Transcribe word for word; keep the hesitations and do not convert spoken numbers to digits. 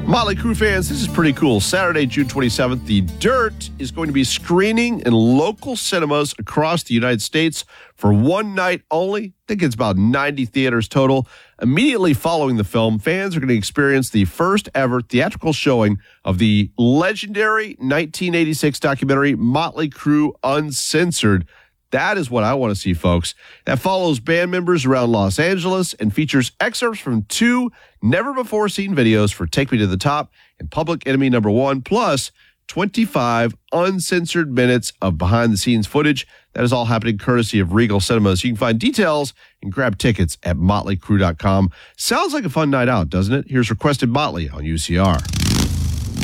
Motley Crue fans, this is pretty cool. Saturday, June twenty-seventh, The Dirt is going to be screening in local cinemas across the United States for one night only. I think it's about ninety theaters total. Immediately following the film, fans are going to experience the first ever theatrical showing of the legendary nineteen eighty-six documentary Motley Crue Uncensored. That is what I want to see, folks. That follows band members around Los Angeles and features excerpts from two never-before-seen videos for Take Me to the Top and Public Enemy Number One, plus twenty-five uncensored minutes of behind-the-scenes footage. That is all happening courtesy of Regal Cinemas. You can find details and grab tickets at motley crew dot com. Sounds like a fun night out, doesn't it? Here's Requested Motley on U C R.